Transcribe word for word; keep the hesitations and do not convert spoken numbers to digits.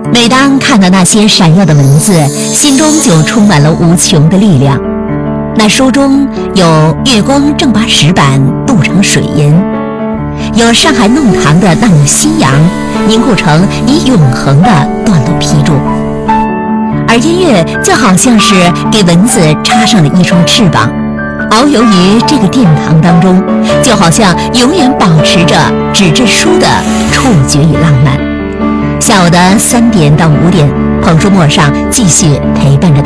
每当看到那些闪耀的文字，心中就充满了无穷的力量。那书中有月光正把石板镀成水银，有上海弄堂的那种夕阳凝固成你永恒的断路批注，而音乐就好像是给文字插上了一双翅膀，遨游于这个殿堂当中，就好像永远保持着纸质书的触觉与浪漫。下午的三点到五点，捧书陌上继续陪伴着